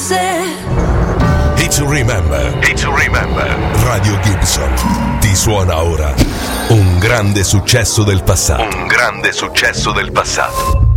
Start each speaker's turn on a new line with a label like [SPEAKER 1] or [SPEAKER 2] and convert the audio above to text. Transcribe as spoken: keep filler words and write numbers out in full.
[SPEAKER 1] forse.
[SPEAKER 2] Hit to remember, hit to remember. Radio Gibson ti suona ora un grande successo del passato. Un grande successo del passato.